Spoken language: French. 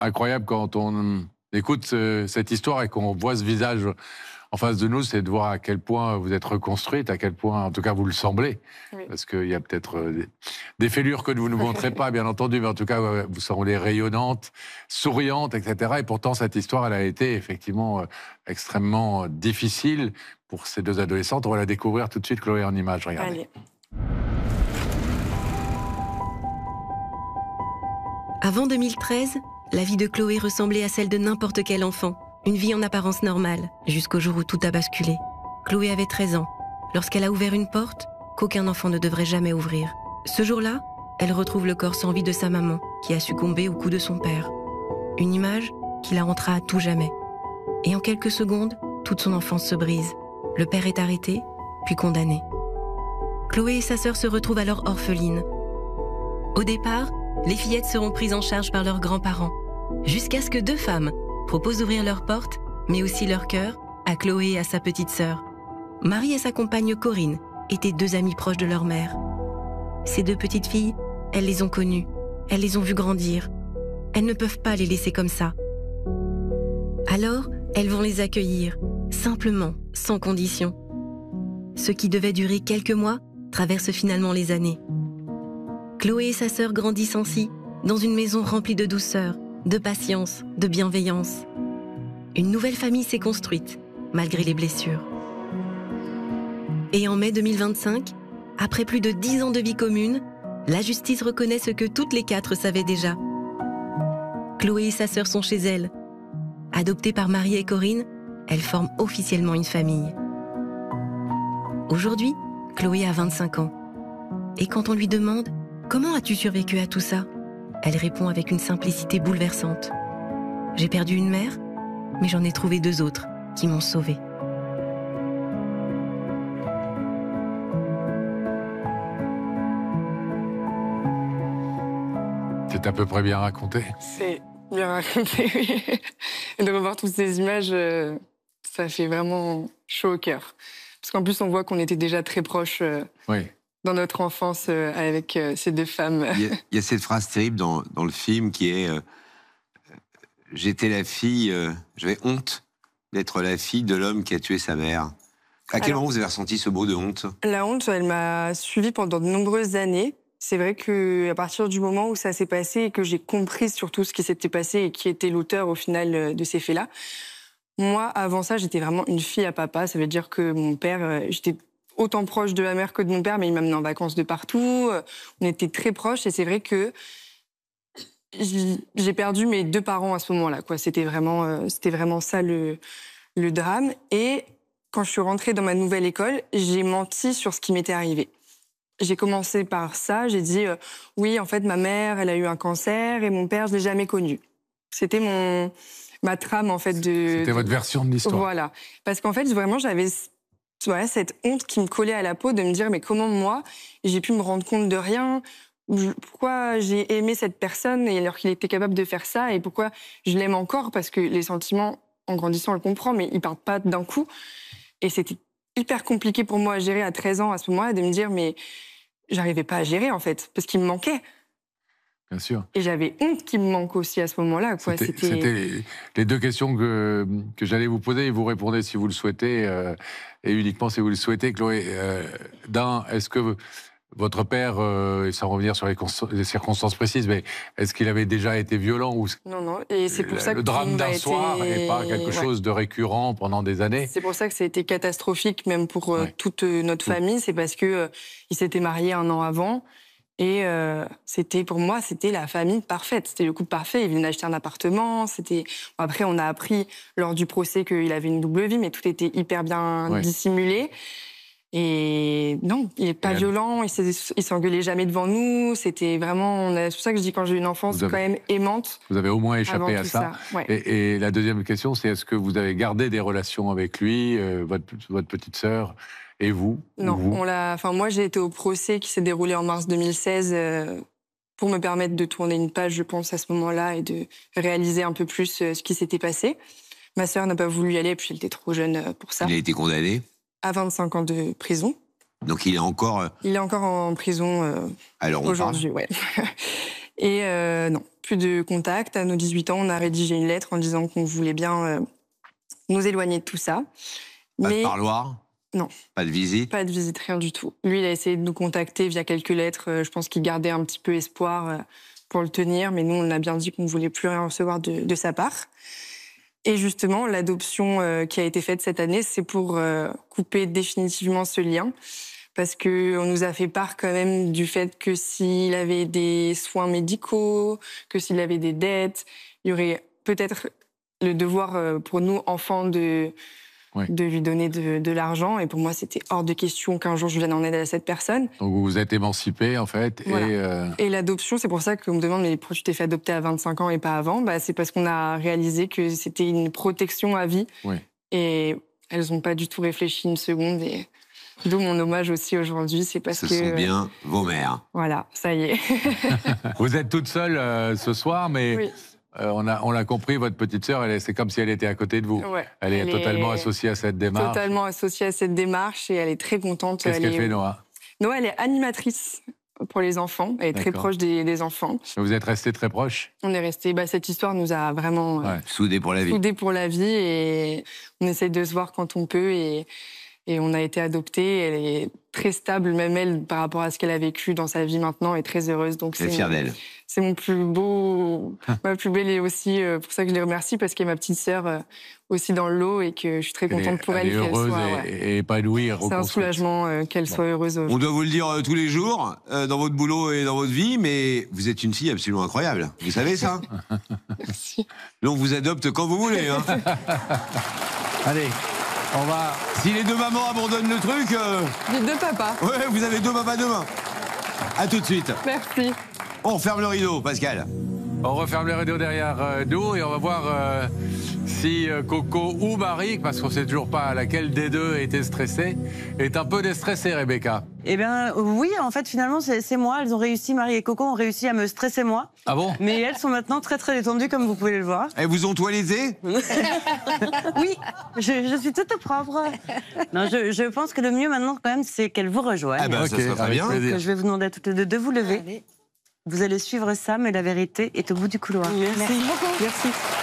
incroyable quand on écoute cette histoire et qu'on voit ce visage en face de nous, c'est de voir à quel point vous êtes reconstruite, à quel point, en tout cas, vous le semblez. Oui. Parce qu'il y a peut-être des fêlures que vous ne montrez pas, bien entendu, mais en tout cas, vous semblez rayonnante, souriante, etc. Et pourtant, cette histoire, elle a été effectivement extrêmement difficile pour ces deux adolescentes. On va la découvrir tout de suite, Chloé, en images. Regardez. Allez. Avant 2013, la vie de Chloé ressemblait à celle de n'importe quel enfant. Une vie en apparence normale, jusqu'au jour où tout a basculé. Chloé avait 13 ans, lorsqu'elle a ouvert une porte qu'aucun enfant ne devrait jamais ouvrir. Ce jour-là, elle retrouve le corps sans vie de sa maman, qui a succombé au coup de son père. Une image qui la hantera à tout jamais. Et en quelques secondes, toute son enfance se brise. Le père est arrêté, puis condamné. Chloé et sa sœur se retrouvent alors orphelines. Au départ, les fillettes seront prises en charge par leurs grands-parents, jusqu'à ce que deux femmes proposent d'ouvrir leurs portes, mais aussi leur cœur, à Chloé et à sa petite sœur. Marie et sa compagne Corinne étaient deux amies proches de leur mère. Ces deux petites filles, elles les ont connues, elles les ont vues grandir. Elles ne peuvent pas les laisser comme ça. Alors, elles vont les accueillir, simplement, sans condition. Ce qui devait durer quelques mois traverse finalement les années. Chloé et sa sœur grandissent ainsi, dans une maison remplie de douceur, de patience, de bienveillance. Une nouvelle famille s'est construite, malgré les blessures. Et en mai 2025, après plus de 10 ans de vie commune, la justice reconnaît ce que toutes les quatre savaient déjà. Chloé et sa sœur sont chez elles. Adoptées par Marie et Corinne, elles forment officiellement une famille. Aujourd'hui, Chloé a 25 ans. Et quand on lui demande « Comment as-tu survécu à tout ça ?» Elle répond avec une simplicité bouleversante. « J'ai perdu une mère, mais j'en ai trouvé deux autres qui m'ont sauvée. » C'est à peu près bien raconté. C'est bien raconté, oui. Et de revoir toutes ces images, ça fait vraiment chaud au cœur. Parce qu'en plus, on voit qu'on était déjà très proches Oui. dans notre enfance avec ces deux femmes. Il y a cette phrase terrible dans le film qui est j'étais la fille, j'avais honte d'être la fille de l'homme qui a tué sa mère. À quel moment vous avez ressenti ce mot de honte? La honte, elle m'a suivie pendant de nombreuses années. C'est vrai qu'à partir du moment où ça s'est passé et que j'ai compris surtout ce qui s'était passé et qui était l'auteur au final de ces faits-là, moi, avant ça, j'étais vraiment une fille à papa. Ça veut dire que mon père, j'étais autant proche de ma mère que de mon père, mais il m'amenait en vacances de partout. On était très proches et c'est vrai que j'ai perdu mes deux parents à ce moment-là, quoi. C'était vraiment ça le drame. Et quand je suis rentrée dans ma nouvelle école, j'ai menti sur ce qui m'était arrivé. J'ai commencé par ça, j'ai dit oui, en fait, ma mère, elle a eu un cancer et mon père, je l'ai jamais connu. C'était ma trame, en fait. C'était votre version de l'histoire. Voilà. Parce qu'en fait, vraiment, j'avais cette honte qui me collait à la peau de me dire, mais comment moi, j'ai pu me rendre compte de rien? Pourquoi j'ai aimé cette personne alors qu'il était capable de faire ça? Et pourquoi je l'aime encore? Parce que les sentiments, en grandissant, on le comprend, mais ils partent pas d'un coup. Et c'était hyper compliqué pour moi à gérer à 13 ans, à ce moment-là, de me dire, mais j'arrivais pas à gérer, en fait, parce qu'il me manquait. Bien sûr. Et j'avais honte qu'il me manque aussi à ce moment-là. C'était les deux questions que j'allais vous poser, et vous répondez si vous le souhaitez, et uniquement si vous le souhaitez, Chloé. Est-ce que votre père, sans revenir sur les circonstances précises, mais est-ce qu'il avait déjà été violent ou Non, et c'est pour ça que le drame d'un soir et pas quelque chose de récurrent pendant des années? C'est pour ça que ça a été catastrophique, même pour toute notre famille. C'est parce que il s'était marié 1 an avant. Et pour moi, c'était la famille parfaite. C'était le couple parfait. Il venait d'acheter un appartement. Après, on a appris lors du procès qu'il avait une double vie, mais tout était hyper bien dissimulé. Et non, il n'est pas violent. Il s'engueulait jamais devant nous. C'était vraiment. C'est pour ça que je dis quand j'ai eu une enfance quand même aimante. Vous avez au moins échappé à ça. Ouais. Et la deuxième question, c'est est-ce que vous avez gardé des relations avec lui, votre petite sœur? Et vous? Non, moi j'ai été au procès qui s'est déroulé en mars 2016 pour me permettre de tourner une page, je pense, à ce moment-là et de réaliser un peu plus ce qui s'était passé. Ma sœur n'a pas voulu y aller, puis elle était trop jeune pour ça. Il a été condamné? À 25 ans de prison. Donc il est encore... Il est encore en prison aujourd'hui, ouais. Et non, plus de contact. À nos 18 ans, on a rédigé une lettre en disant qu'on voulait bien nous éloigner de tout ça. Pas de parloir? Non. Pas de visite? Pas de visite, rien du tout. Lui, il a essayé de nous contacter via quelques lettres. Je pense qu'il gardait un petit peu espoir pour le tenir, mais nous, on a bien dit qu'on ne voulait plus rien recevoir de sa part. Et justement, l'adoption qui a été faite cette année, c'est pour couper définitivement ce lien. Parce qu'on nous a fait part quand même du fait que s'il avait des soins médicaux, que s'il avait des dettes, il y aurait peut-être le devoir pour nous, enfants, de lui donner de l'argent. Et pour moi, c'était hors de question qu'un jour je vienne en aide à cette personne. Donc vous vous êtes émancipé, en fait. Voilà. Et l'adoption, c'est pour ça qu'on me demande, mais pourquoi tu t'es fait adopter à 25 ans et pas avant? C'est parce qu'on a réalisé que c'était une protection à vie. Oui. Et elles n'ont pas du tout réfléchi une seconde. Et d'où mon hommage aussi aujourd'hui, c'est parce que... Ce sont bien vos mères. Voilà, ça y est. Vous êtes toute seule ce soir, mais... Oui. On l'a compris, votre petite sœur, c'est comme si elle était à côté de vous. Ouais, elle est totalement associée à cette démarche. Totalement associée à cette démarche et elle est très contente. Qu'est-ce qu'elle fait, Noah? Noah, elle est animatrice pour les enfants. Elle est très proche des enfants. Vous êtes restés très proches? On est restés. Cette histoire nous a vraiment soudés pour la vie. Soudés pour la vie et on essaye de se voir quand on peut et on a été adoptés. Elle est très stable, même elle, par rapport à ce qu'elle a vécu dans sa vie maintenant, est très heureuse. Donc elle est fière d'elle. C'est mon plus beau, ma plus belle et aussi pour ça que je les remercie parce qu'elle est ma petite sœur aussi dans le lot et que je suis très contente pour elle. Elle est heureuse et épanouie. C'est un soulagement qu'elle soit heureuse. On doit vous le dire tous les jours dans votre boulot et dans votre vie, mais vous êtes une fille absolument incroyable. Vous savez ça? Merci. Là, on vous adopte quand vous voulez. Hein. Allez, on va... Si les deux mamans abandonnent le truc... Les deux papas. Ouais, vous avez deux papas demain. À tout de suite. Merci. On ferme le rideau, Pascal. On referme le rideau derrière nous et on va voir si Coco ou Marie, parce qu'on ne sait toujours pas laquelle des deux était stressée, est un peu déstressée, Rebecca. Eh bien, oui, en fait, finalement, c'est moi. Elles ont réussi, Marie et Coco ont réussi à me stresser, moi. Ah bon? Mais elles sont maintenant très, très détendues, comme vous pouvez le voir. Elles vous ont toiletté? Oui, je suis toute propre. Non, je pense que le mieux maintenant, quand même, c'est qu'elles vous rejoignent. Ah ben, ça serait très bien. Donc, je vais vous demander à toutes les deux de vous lever. Allez. Vous allez suivre Sam et la vérité est au bout du couloir. Merci beaucoup. Merci.